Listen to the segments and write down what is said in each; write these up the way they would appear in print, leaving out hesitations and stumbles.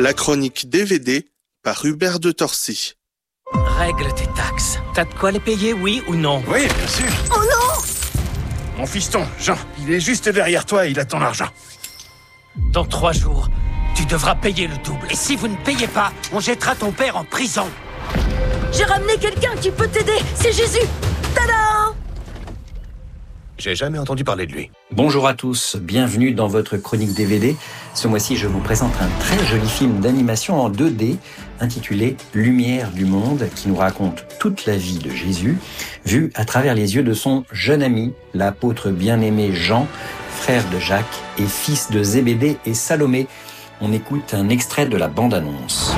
La chronique DVD par Hubert de Torcy. Règle tes taxes. T'as de quoi les payer, oui ou non? Oui, bien sûr. Oh non! Mon fiston, Jean, il est juste derrière toi, il a ton argent. Dans 3 jours, tu devras payer le double. Et si vous ne payez pas, on jettera ton père en prison. J'ai ramené quelqu'un qui peut t'aider, c'est Jésus. Tada! J'ai jamais entendu parler de lui. Bonjour à tous, bienvenue dans votre chronique DVD. Ce mois-ci, je vous présente un très joli film d'animation en 2D intitulé Lumière du monde, qui nous raconte toute la vie de Jésus, vue à travers les yeux de son jeune ami, l'apôtre bien-aimé Jean, frère de Jacques et fils de Zébédée et Salomé. On écoute un extrait de la bande-annonce.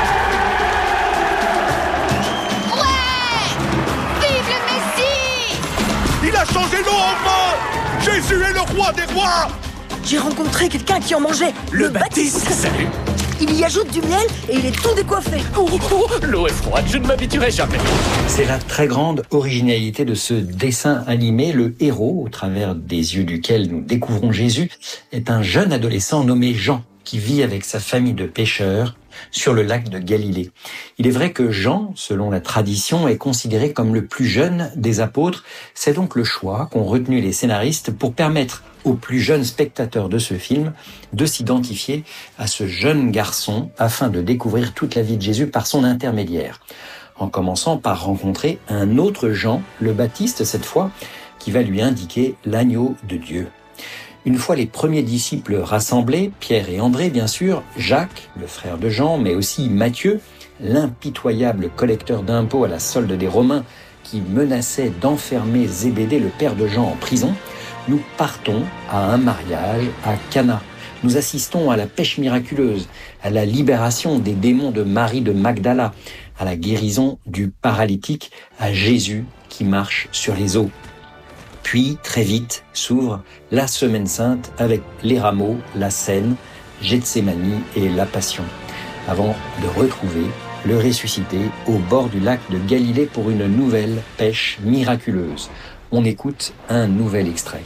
Il a changé l'eau en vin! Jésus est le roi des rois! J'ai rencontré quelqu'un qui en mangeait. Le Baptiste, salut. Il y ajoute du miel et il est tout décoiffé. L'eau est froide, je ne m'habituerai jamais. C'est la très grande originalité de ce dessin animé. Le héros, au travers des yeux duquel nous découvrons Jésus, est un jeune adolescent nommé Jean, qui vit avec sa famille de pêcheurs sur le lac de Galilée. Il est vrai que Jean, selon la tradition, est considéré comme le plus jeune des apôtres. C'est donc le choix qu'ont retenu les scénaristes pour permettre aux plus jeunes spectateurs de ce film de s'identifier à ce jeune garçon afin de découvrir toute la vie de Jésus par son intermédiaire. En commençant par rencontrer un autre Jean, le Baptiste cette fois, qui va lui indiquer l'agneau de Dieu. Une fois les premiers disciples rassemblés, Pierre et André bien sûr, Jacques, le frère de Jean, mais aussi Matthieu, l'impitoyable collecteur d'impôts à la solde des Romains qui menaçait d'enfermer Zébédée, le père de Jean, en prison, nous partons à un mariage à Cana. Nous assistons à la pêche miraculeuse, à la libération des démons de Marie de Magdala, à la guérison du paralytique, à Jésus qui marche sur les eaux. Puis, très vite, s'ouvre la Semaine Sainte avec les rameaux, la Seine, Gethsémani et la Passion, avant de retrouver le ressuscité au bord du lac de Galilée pour une nouvelle pêche miraculeuse. On écoute un nouvel extrait.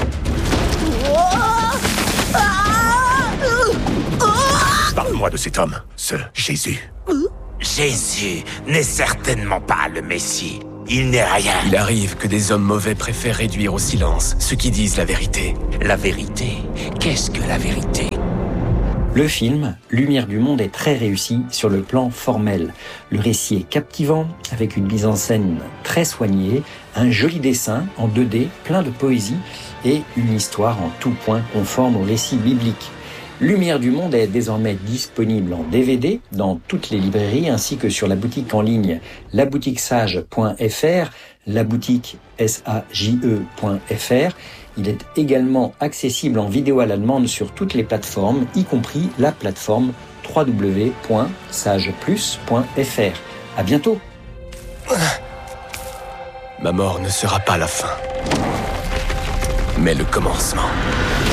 Parle-moi de cet homme, ce Jésus. Jésus n'est certainement pas le Messie. Il n'est rien. Il arrive que des hommes mauvais préfèrent réduire au silence ceux qui disent la vérité. La vérité? Qu'est-ce que la vérité? Le film Lumière du monde est très réussi sur le plan formel. Le récit est captivant, avec une mise en scène très soignée, un joli dessin en 2D, plein de poésie, et une histoire en tout point conforme au récit biblique. Lumière du monde est désormais disponible en DVD dans toutes les librairies ainsi que sur la boutique en ligne laboutiquesage.fr, la boutique SAJE.fr. Il est également accessible en vidéo à la demande sur toutes les plateformes, y compris la plateforme www.sageplus.fr. À bientôt. Ma mort ne sera pas la fin, mais le commencement.